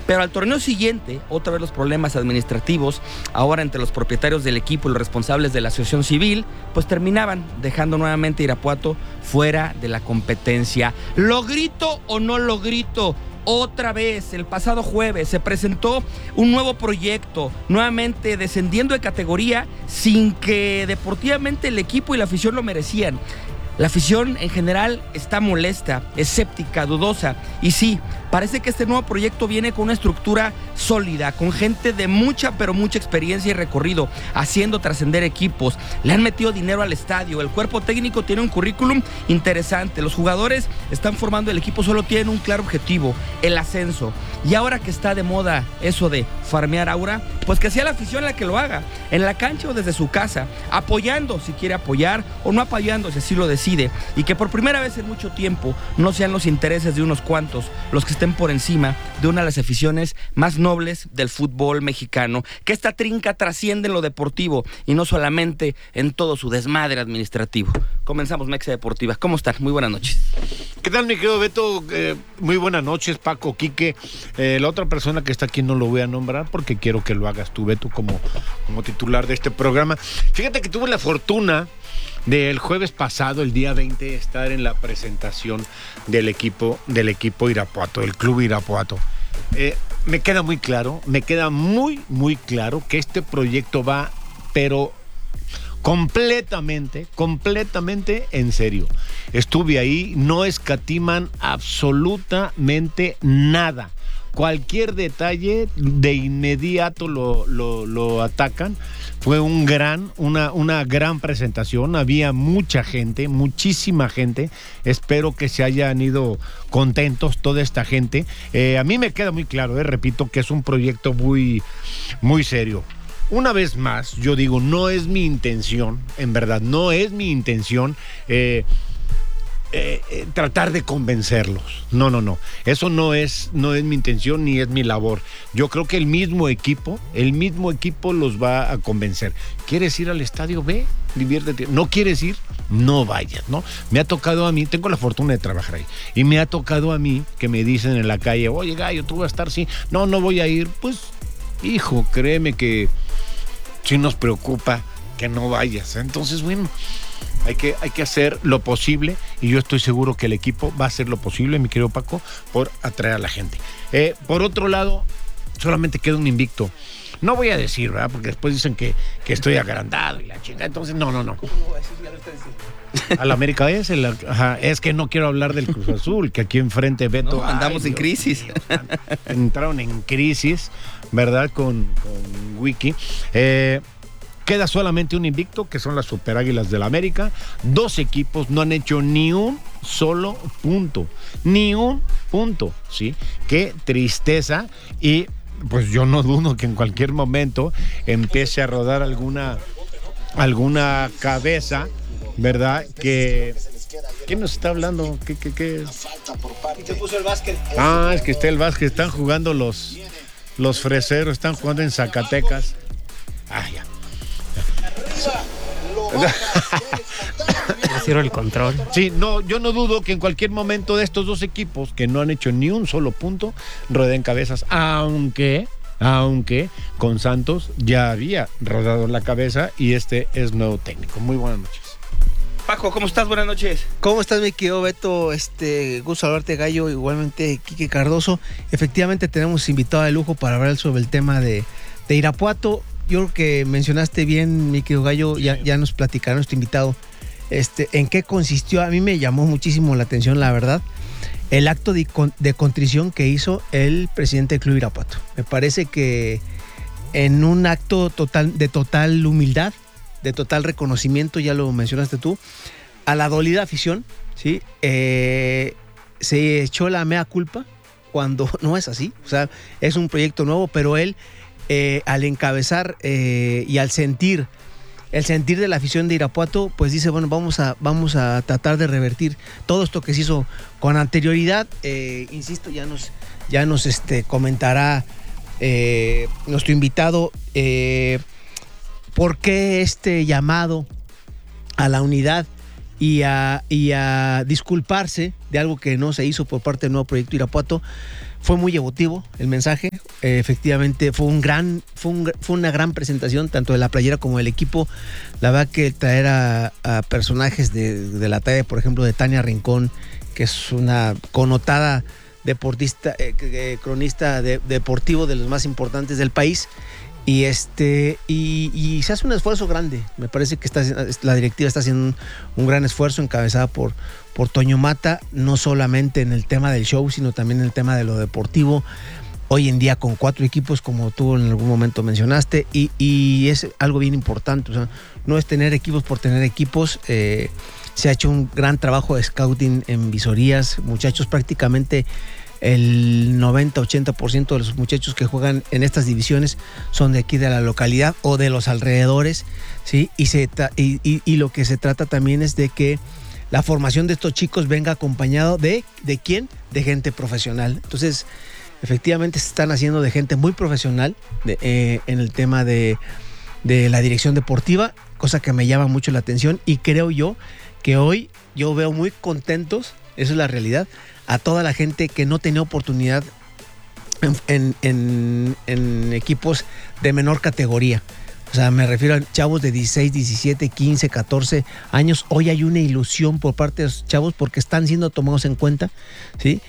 Pero al torneo siguiente, otra vez los problemas administrativos, ahora entre los propietarios del equipo y los responsables de la asociación civil, pues terminaban dejando nuevamente a Irapuato fuera de la competencia. ¿Lo grito o no lo grito? Otra vez, el pasado jueves se presentó un nuevo proyecto, nuevamente descendiendo de categoría sin que deportivamente el equipo y la afición lo merecían. La afición en general está molesta, escéptica, dudosa. Y sí, parece que este nuevo proyecto viene con una estructura sólida, con gente de mucha, pero mucha experiencia y recorrido, haciendo trascender equipos. Le han metido dinero al estadio, el cuerpo técnico tiene un currículum interesante, los jugadores están formando el equipo, solo tienen un claro objetivo, el ascenso. Y ahora que está de moda eso de farmear aura, pues que sea la afición la que lo haga, en la cancha o desde su casa, apoyando si quiere apoyar o no apoyando si así lo decide, y que por primera vez en mucho tiempo no sean los intereses de unos cuantos los que estén por encima de una de las aficiones más nobles del fútbol mexicano, que esta trinca trasciende en lo deportivo y no solamente en todo su desmadre administrativo. Comenzamos Mexa Deportiva. ¿Cómo están? Muy buenas noches. ¿Qué tal, mi querido Beto? Muy buenas noches, Paco, Quique. La otra persona que está aquí no lo voy a nombrar porque quiero que lo hagas tú, Beto, como titular de este programa. Fíjate que tuve la fortuna del jueves pasado, el día 20, estar en la presentación del equipo Irapuato, del Club Irapuato. Me queda muy claro que este proyecto va, pero completamente en serio. Estuve ahí, no escatiman absolutamente nada. Cualquier detalle de inmediato lo atacan. Fue una gran presentación, había mucha gente, muchísima gente. Espero que se hayan ido contentos toda esta gente. A mí me queda muy claro, repito, que es un proyecto muy, muy serio. Una vez más, yo digo, no es mi intención, en verdad, no es mi intención tratar de convencerlos. No. Eso no es mi intención ni es mi labor. Yo creo que el mismo equipo los va a convencer. ¿Quieres ir al estadio? Ve, diviértete. ¿No quieres ir? No vayas, ¿no? Me ha tocado a mí, tengo la fortuna de trabajar ahí, y me ha tocado a mí que me dicen en la calle, oye, Gallo, tú vas a estar, sí. No voy a ir. Pues, hijo, créeme que sí nos preocupa que no vayas. Entonces, bueno, hay que hacer lo posible, y yo estoy seguro que el equipo va a hacer lo posible, mi querido Paco, por atraer a la gente. Por otro lado, solamente queda un invicto. No voy a decir, ¿verdad? Porque después dicen que estoy agrandado y la chingada. Entonces, no. ¿Cómo no voy a decir? Ya lo está diciendo. A la América es que no quiero hablar del Cruz Azul, que aquí enfrente Beto. No, andamos en crisis. Entraron en crisis, ¿verdad? Con Wiki. Queda solamente un invicto, que son las Superáguilas del América. 2 equipos no han hecho ni un solo punto. Ni un punto, ¿sí? Qué tristeza. Y pues yo no dudo que en cualquier momento empiece a rodar alguna cabeza, ¿verdad? ¿Quién nos está hablando? ¿Qué? ¿Qué puso el básquet? Es que está el básquet. Están jugando los freseros, están jugando en Zacatecas. Ya. Cierro el control. Sí, no, yo no dudo que en cualquier momento de estos 2 equipos que no han hecho ni un solo punto rodeen cabezas, aunque con Santos ya había rodado la cabeza y este es nuevo técnico. Muy buenas noches. Paco, ¿cómo estás? Buenas noches. ¿Cómo estás, mi querido Beto? Gusto saludarte, Gallo, igualmente Quique Cardoso. Efectivamente tenemos invitado de lujo para hablar sobre el tema de Irapuato. Yo creo que mencionaste bien, mi querido Gallo, ya nos platicará nuestro invitado en qué consistió. A mí me llamó muchísimo la atención, la verdad, el acto de contrición que hizo el presidente del Club Irapuato. Me parece que en un acto de total humildad, de total reconocimiento, ya lo mencionaste tú, a la dolida afición, ¿sí? Se echó la mea culpa cuando no es así. O sea, es un proyecto nuevo, pero él, al encabezar y al sentir el sentir de la afición de Irapuato, pues dice, bueno, vamos a tratar de revertir todo esto que se hizo con anterioridad. Insisto, ya nos comentará nuestro invitado por qué este llamado a la unidad y a disculparse de algo que no se hizo por parte del nuevo proyecto Irapuato. Fue muy emotivo el mensaje. Efectivamente, fue una gran presentación, tanto de la playera como del equipo. La verdad que traer a personajes de la talla, por ejemplo, de Tania Rincón, que es una connotada deportista, cronista deportivo de los más importantes del país. Y se hace un esfuerzo grande. Me parece que la directiva está haciendo un gran esfuerzo, encabezada por Toño Mata, no solamente en el tema del show, sino también en el tema de lo deportivo. Hoy en día con 4 equipos, como tú en algún momento mencionaste, y es algo bien importante. O sea, no es tener equipos por tener equipos. Se ha hecho un gran trabajo de scouting en visorías. Muchachos, prácticamente el 90-80% de los muchachos que juegan en estas divisiones son de aquí de la localidad o de los alrededores, ¿sí? Y lo que se trata también es de que la formación de estos chicos venga acompañado ¿de quién? De gente profesional. Entonces, efectivamente se están haciendo de gente muy profesional en el tema de la dirección deportiva, cosa que me llama mucho la atención, y creo yo que hoy yo veo muy contentos, eso es la realidad, a toda la gente que no tenía oportunidad en equipos de menor categoría. O sea, me refiero a chavos de 16, 17, 15, 14 años. Hoy hay una ilusión por parte de los chavos porque están siendo tomados en cuenta, ¿sí?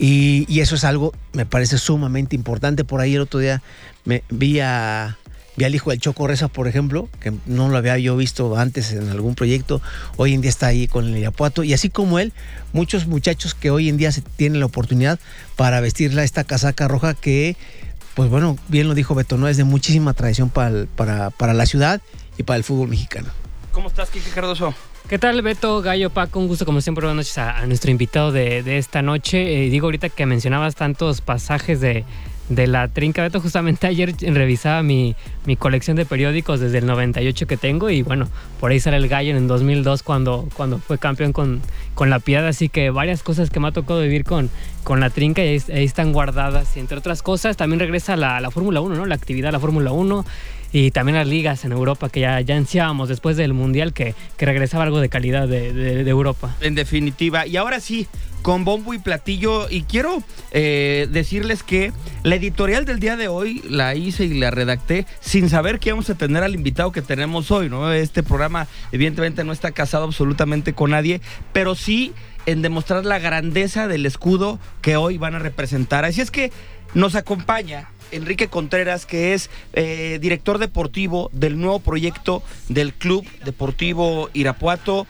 Y eso es algo, me parece sumamente importante. Por ahí el otro día vi al hijo del Choco Reza, por ejemplo, que no lo había yo visto antes en algún proyecto. Hoy en día está ahí con el Irapuato. Y así como él, muchos muchachos que hoy en día tienen la oportunidad para vestirla esta casaca roja que, pues bueno, bien lo dijo Beto, ¿no? Es de muchísima tradición para la ciudad y para el fútbol mexicano. ¿Cómo estás, Quique Cardoso? ¿Qué tal, Beto, Gallo, Paco? Un gusto, como siempre. Buenas noches a nuestro invitado de esta noche. Digo, ahorita que mencionabas tantos pasajes de la trinca, Beto, justamente ayer revisaba mi colección de periódicos desde el 98 que tengo, y bueno, por ahí sale el Gallo en el 2002 cuando fue campeón con la Piedad, así que varias cosas que me ha tocado vivir con la trinca, y ahí están guardadas. Y entre otras cosas, también regresa la Fórmula 1, ¿no? La actividad de la Fórmula 1, y también las ligas en Europa, que ya ansiábamos después del Mundial que regresaba algo de calidad de Europa. En definitiva. Y ahora sí, con bombo y platillo, y quiero decirles que la editorial del día de hoy la hice y la redacté sin saber que íbamos a tener al invitado que tenemos hoy, ¿no? Este programa evidentemente no está casado absolutamente con nadie, pero sí en demostrar la grandeza del escudo que hoy van a representar. Así es que nos acompaña Enrique Contreras, que es director deportivo del nuevo proyecto del Club Deportivo Irapuato,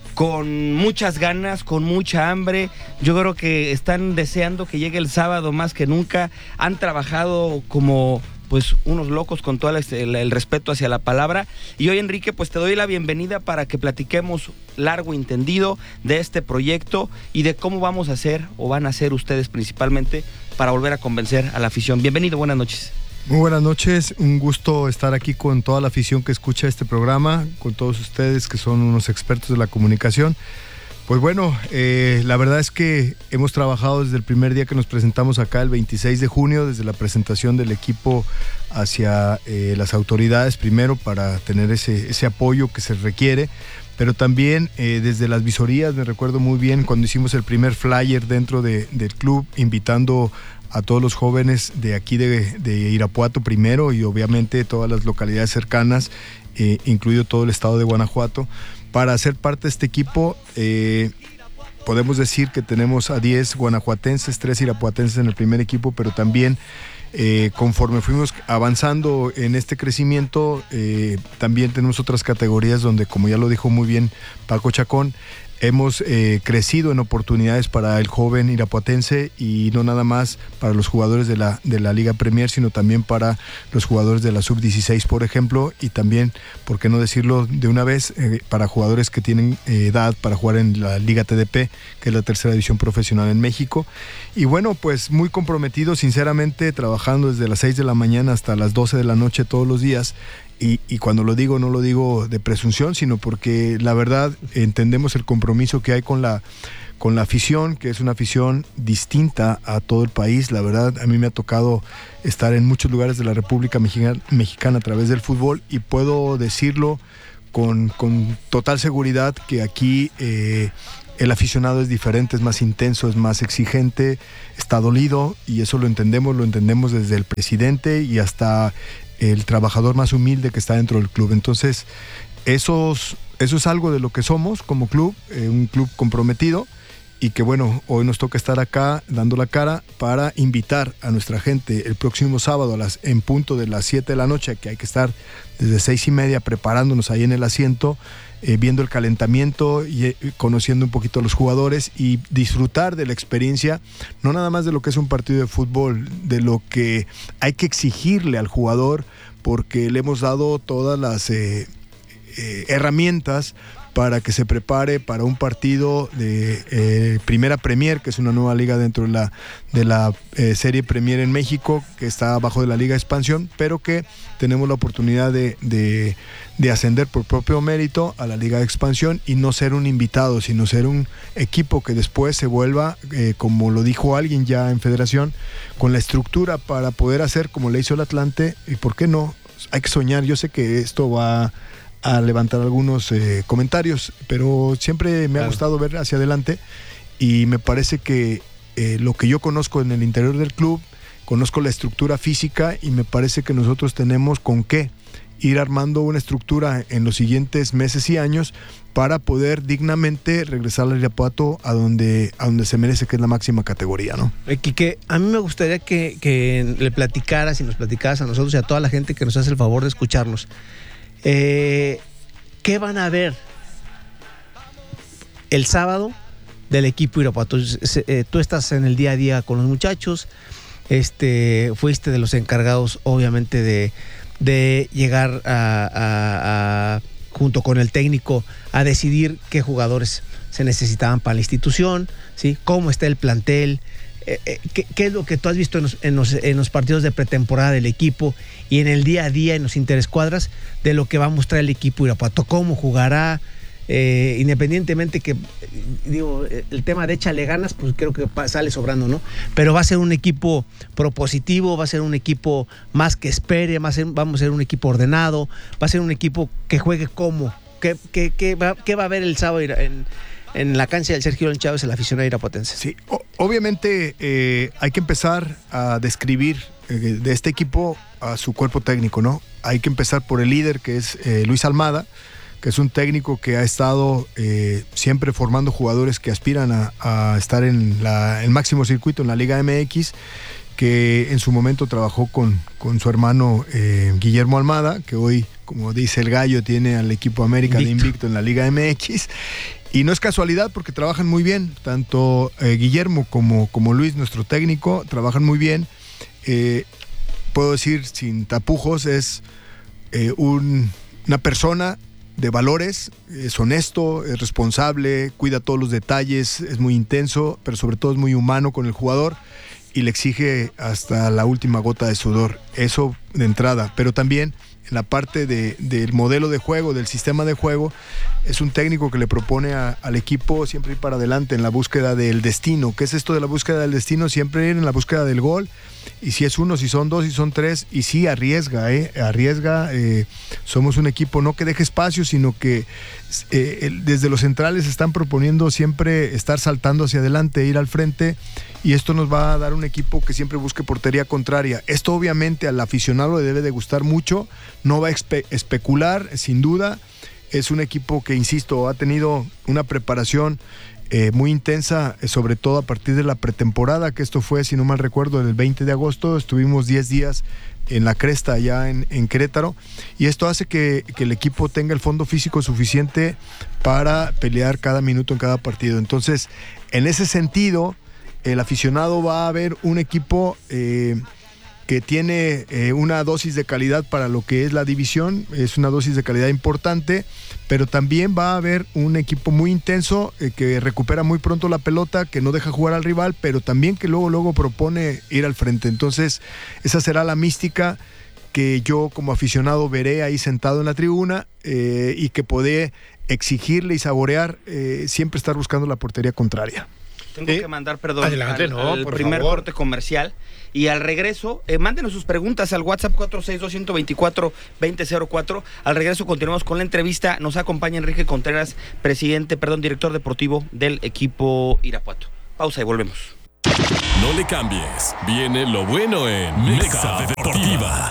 con muchas ganas, con mucha hambre. Yo creo que están deseando que llegue el sábado más que nunca. Han trabajado como pues unos locos, con todo el respeto hacia la palabra. Y hoy, Enrique, pues te doy la bienvenida para que platiquemos largo y entendido de este proyecto y de cómo vamos a hacer, o van a hacer ustedes principalmente, para volver a convencer a la afición. Bienvenido, buenas noches. Muy buenas noches, un gusto estar aquí con toda la afición que escucha este programa, con todos ustedes que son unos expertos de la comunicación. Pues bueno, la verdad es que hemos trabajado desde el primer día que nos presentamos acá, el 26 de junio, desde la presentación del equipo hacia las autoridades primero, para tener ese apoyo que se requiere, pero también desde las visorías. Me recuerdo muy bien cuando hicimos el primer flyer dentro del club, invitando a todos los jóvenes de aquí de Irapuato primero, y obviamente todas las localidades cercanas, incluido todo el estado de Guanajuato, para ser parte de este equipo. Podemos decir que tenemos a 10 guanajuatenses, 3 irapuatenses en el primer equipo, pero también conforme fuimos avanzando en este crecimiento, también tenemos otras categorías donde, como ya lo dijo muy bien Paco Chacón, hemos crecido en oportunidades para el joven irapuatense, y no nada más para los jugadores de la Liga Premier, sino también para los jugadores de la Sub-16, por ejemplo, y también, por qué no decirlo de una vez, para jugadores que tienen edad para jugar en la Liga TDP, que es la tercera división profesional en México. Y bueno, pues muy comprometido, sinceramente, trabajando desde las 6 de la mañana hasta las 12 de la noche todos los días. Y cuando lo digo, no lo digo de presunción, sino porque la verdad entendemos el compromiso que hay con la afición, que es una afición distinta a todo el país. La verdad, a mí me ha tocado estar en muchos lugares de la República Mexicana a través del fútbol, y puedo decirlo con total seguridad que aquí el aficionado es diferente, es más intenso, es más exigente, está dolido, y eso lo entendemos desde el presidente y hasta el trabajador más humilde que está dentro del club. Entonces, eso es algo de lo que somos como club, un club comprometido, y que bueno, hoy nos toca estar acá dando la cara para invitar a nuestra gente el próximo sábado en punto de las 7 de la noche, que hay que estar desde 6:30 preparándonos ahí en el asiento, viendo el calentamiento y conociendo un poquito a los jugadores y disfrutar de la experiencia, no nada más de lo que es un partido de fútbol, de lo que hay que exigirle al jugador, porque le hemos dado todas las herramientas para que se prepare para un partido de Primera Premier, que es una nueva liga dentro de la Serie Premier en México, que está abajo de la Liga de Expansión, pero que tenemos la oportunidad de ascender por propio mérito a la Liga de Expansión y no ser un invitado, sino ser un equipo que después se vuelva, como lo dijo alguien ya en Federación, con la estructura para poder hacer como le hizo el Atlante. Y por qué no, hay que soñar. Yo sé que esto va a levantar algunos comentarios, pero siempre me ha gustado ver hacia adelante, y me parece que lo que yo conozco en el interior del club, conozco la estructura física, y me parece que nosotros tenemos con qué ir armando una estructura en los siguientes meses y años para poder dignamente regresar al Irapuato a donde se merece, que es la máxima categoría, ¿no? Quique, a mí me gustaría que le platicaras y nos platicaras a nosotros y a toda la gente que nos hace el favor de escucharnos. ¿Qué van a ver el sábado del equipo Irapuato? Tú estás en el día a día con los muchachos, fuiste de los encargados, obviamente, de llegar junto con el técnico a decidir qué jugadores se necesitaban para la institución, ¿sí? Cómo está el plantel. ¿Qué es lo que tú has visto en los partidos de pretemporada del equipo y en el día a día, en los interescuadras, de lo que va a mostrar el equipo Irapuato? ¿Cómo jugará? Independientemente que, el tema de échale ganas, pues creo que sale sobrando, ¿no? Pero va a ser un equipo propositivo, va a ser un equipo más que espere, vamos a ser un equipo ordenado, va a ser un equipo que juegue como. ¿Qué va a haber el sábado en la cancha del Sergio León Chávez, el aficionado irapuatense? Sí, obviamente hay que empezar a describir de este equipo a su cuerpo técnico, ¿no? Hay que empezar por el líder, que es Luis Almada, que es un técnico que ha estado siempre formando jugadores que aspiran a estar en el máximo circuito en la Liga MX, que en su momento trabajó con su hermano Guillermo Almada, que hoy, como dice el gallo, tiene al equipo América de invicto en la Liga MX. Y no es casualidad, porque trabajan muy bien, tanto Guillermo como Luis, nuestro técnico, trabajan muy bien. Puedo decir sin tapujos, es una persona de valores, es honesto, es responsable, cuida todos los detalles, es muy intenso, pero sobre todo es muy humano con el jugador y le exige hasta la última gota de sudor. Eso de entrada, pero también en la parte del modelo de juego, del sistema de juego, es un técnico que le propone al equipo siempre ir para adelante en la búsqueda del destino. ¿Qué es esto de la búsqueda del destino? Siempre ir en la búsqueda del gol, y si es uno, si son dos, si son tres, y sí arriesga, somos un equipo no que deje espacio, sino que desde los centrales están proponiendo siempre estar saltando hacia adelante, ir al frente, y esto nos va a dar un equipo que siempre busque portería contraria. Esto obviamente al aficionado le debe de gustar mucho, no va a especular, sin duda. Es un equipo que, insisto, ha tenido una preparación muy intensa, sobre todo a partir de la pretemporada, que esto fue, si no mal recuerdo, el 20 de agosto, estuvimos 10 días en la cresta allá en Querétaro, y esto hace que el equipo tenga el fondo físico suficiente para pelear cada minuto en cada partido. Entonces, en ese sentido, el aficionado va a ver un equipo que tiene una dosis de calidad para lo que es la división, es una dosis de calidad importante, pero también va a haber un equipo muy intenso, que recupera muy pronto la pelota, que no deja jugar al rival, pero también que luego propone ir al frente. Entonces, esa será la mística que yo como aficionado veré ahí sentado en la tribuna, y que podré exigirle y saborear, siempre estar buscando la portería contraria. Tengo que mandar, perdón, adelante, al por primer favor. corte comercial. Y al regreso, mándenos sus preguntas al WhatsApp 462-124-2004. Al regreso continuamos con la entrevista. Nos acompaña Enrique Contreras, director deportivo del equipo Irapuato. Pausa y volvemos. No le cambies. Viene lo bueno en Mexa Deportiva.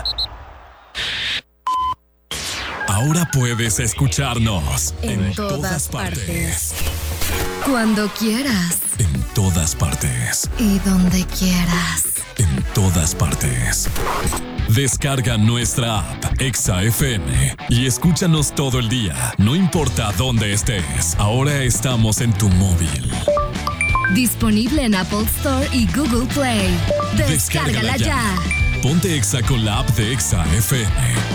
Ahora puedes escucharnos en todas partes. Cuando quieras. En todas partes. Y donde quieras. En todas partes. Descarga nuestra app Exa FM y escúchanos todo el día, no importa dónde estés. Ahora estamos en tu móvil. Disponible en Apple Store y Google Play. Descárgala ya. Ponte Exa con la app de Exa FM.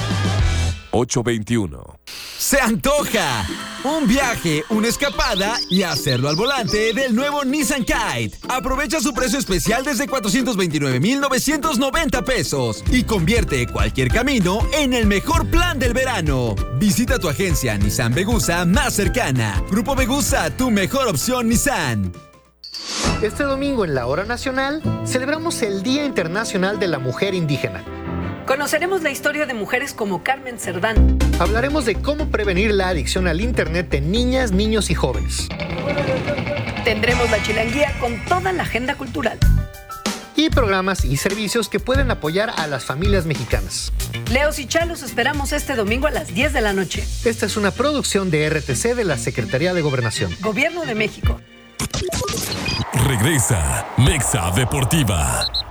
821. ¡Se antoja! Un viaje, una escapada y hacerlo al volante del nuevo Nissan Kite. Aprovecha su precio especial desde 429,990 pesos y convierte cualquier camino en el mejor plan del verano. Visita tu agencia Nissan Vegusa más cercana. Grupo Vegusa, tu mejor opción Nissan. Este domingo en la Hora Nacional celebramos el Día Internacional de la Mujer Indígena. Conoceremos la historia de mujeres como Carmen Cerdán. Hablaremos de cómo prevenir la adicción al Internet en niñas, niños y jóvenes. Tendremos la chilanguía con toda la agenda cultural. Y programas y servicios que pueden apoyar a las familias mexicanas. Leos y Chalos esperamos este domingo a las 10 de la noche. Esta es una producción de RTC de la Secretaría de Gobernación. Gobierno de México. Regresa Mexa Deportiva.